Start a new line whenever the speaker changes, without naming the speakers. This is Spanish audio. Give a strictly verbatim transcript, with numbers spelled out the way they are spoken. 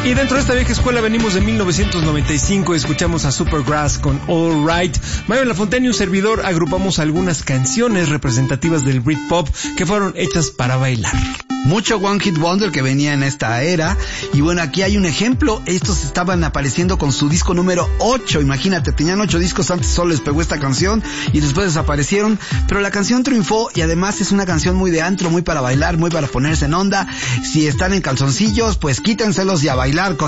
Y dentro de esta vieja escuela venimos de mil novecientos noventa y cinco y escuchamos a Supergrass con All Right. Mario Lafontaine y un servidor agrupamos algunas canciones representativas del Britpop que fueron hechas para bailar.
Mucho One Hit Wonder que venía en esta era. Y bueno, aquí hay un ejemplo. Estos estaban apareciendo con su disco número ocho. Imagínate, tenían ocho discos, antes solo les pegó esta canción y después desaparecieron. Pero la canción triunfó y además es una canción muy de antro, muy para bailar, muy para ponerse en onda. Si están en calzoncillos, pues quítenselos y a bailar con